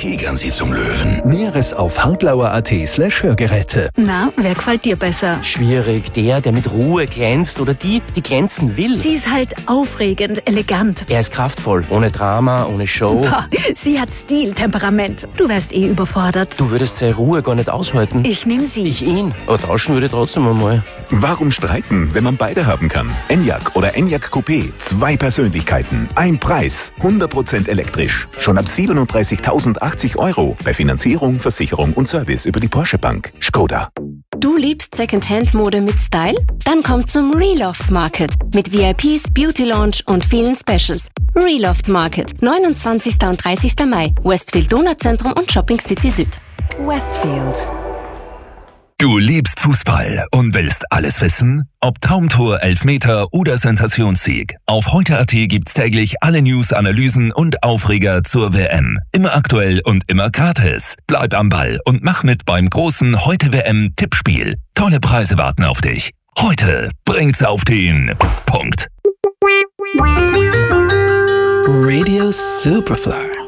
tigern sie zum Löwen. Näheres auf hartlauer.at/Hörgeräte. Na, wer gefällt dir besser? Schwierig, der mit Ruhe glänzt oder die glänzen will. Sie ist halt aufregend, elegant. Er ist kraftvoll, ohne Drama, ohne Show. Boah, sie hat Stil, Temperament. Du wärst eh überfordert. Du würdest seine Ruhe gar nicht aushalten. Ich nehm sie. Ich ihn. Aber tauschen würde trotzdem einmal. Warum streiten, wenn man beide haben kann? Enyaq oder Enyaq Coupé. 2 Persönlichkeiten, ein Preis. 100% elektrisch. Schon ab 37.080 €. Bei Finanzierung, Versicherung und Service über die Porsche Bank. Skoda. Du liebst Secondhand-Mode mit Style? Dann komm zum Reloft Market mit VIPs, Beauty Launch und vielen Specials. Reloft Market, 29. und 30. Mai, Westfield Donauzentrum und Shopping City Süd. Westfield. Du liebst Fußball und willst alles wissen? Ob Traumtor, Elfmeter oder Sensationssieg. Auf heute.at gibt's täglich alle News, Analysen und Aufreger zur WM. Immer aktuell und immer gratis. Bleib am Ball und mach mit beim großen Heute-WM-Tippspiel. Tolle Preise warten auf dich. Heute bringt's auf den Punkt. Radio Superfly.